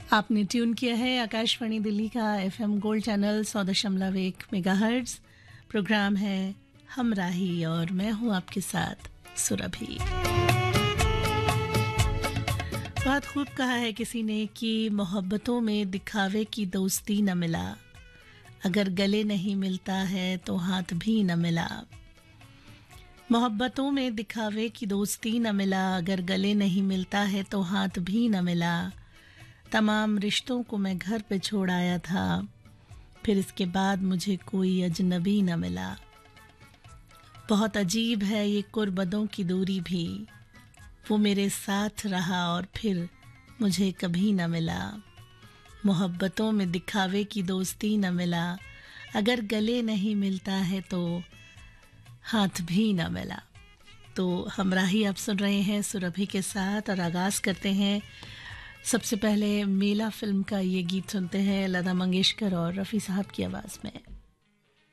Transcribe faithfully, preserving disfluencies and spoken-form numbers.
आपने ट्यून किया है आकाशवाणी दिल्ली का एफएम गोल्ड चैनल सौ दशमलव एक मेगाहर्ट्ज़। प्रोग्राम है हमराही और मैं हूं आपके साथ सुरभि। बहुत खूब कहा है किसी ने कि मोहब्बतों में दिखावे की दोस्ती न मिला, अगर गले नहीं मिलता है तो हाथ भी न मिला। मोहब्बतों में दिखावे की दोस्ती न मिला, अगर गले नहीं मिलता है तो हाथ भी न मिला। तमाम रिश्तों को मैं घर पे छोड़ आया था, फिर इसके बाद मुझे कोई अजनबी न मिला। बहुत अजीब है ये कुर्बतों की दूरी भी, वो मेरे साथ रहा और फिर मुझे कभी न मिला। मोहब्बतों में दिखावे की दोस्ती न मिला, अगर गले नहीं मिलता है तो हाथ भी न मिला। तो हमराही आप सुन रहे हैं सुरभि के साथ और आगाज़ करते हैं। सबसे पहले मेला फिल्म का ये गीत सुनते हैं लता मंगेशकर और रफ़ी साहब की आवाज़ में।